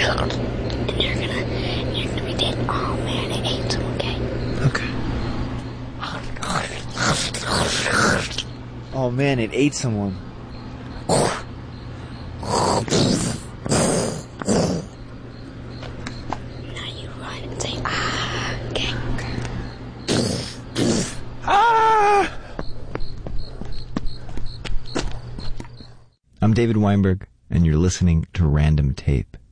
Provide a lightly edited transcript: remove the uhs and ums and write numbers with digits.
And you're gonna be dead. Oh man, it ate someone, okay? Okay. Oh man, it ate someone. Now you run and say, ah, okay? Ah! I'm David Weinberg, and you're listening to Random Tape.